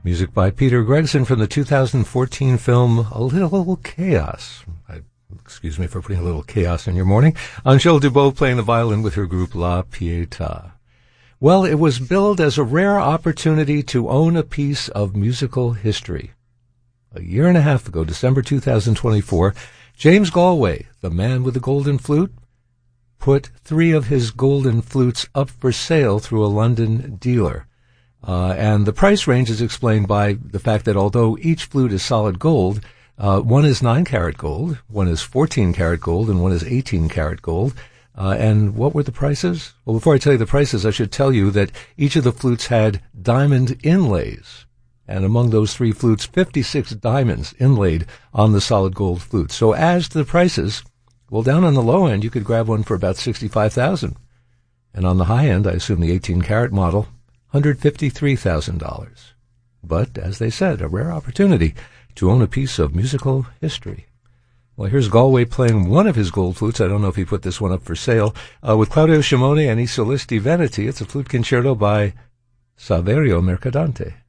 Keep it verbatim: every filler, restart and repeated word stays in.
Music by Peter Gregson from the two thousand fourteen film A Little Chaos. I, excuse me for putting a little chaos in your morning. Angèle Dubot playing the violin with her group La Pietà. Well, it was billed as a rare opportunity to own a piece of musical history. A year and a half ago, December two thousand twenty-four, James Galway, the man with the golden flute, put three of his golden flutes up for sale through a London dealer. Uh, and the price range is explained by the fact that although each flute is solid gold, uh, one is nine karat gold, one is fourteen karat gold, and one is eighteen karat gold. Uh, and what were the prices? Well, before I tell you the prices, I should tell you that each of the flutes had diamond inlays. And among those three flutes, fifty-six diamonds inlaid on the solid gold flute. So as to the prices, well, down on the low end, you could grab one for about sixty-five thousand dollars. And on the high end, I assume the eighteen karat model, one hundred fifty-three thousand dollars. But, as they said, a rare opportunity to own a piece of musical history. Well, here's Galway playing one of his gold flutes. I don't know if he put this one up for sale. Uh, with Claudio Scimone and I Solisti Veneti, it's a flute concerto by Saverio Mercadante.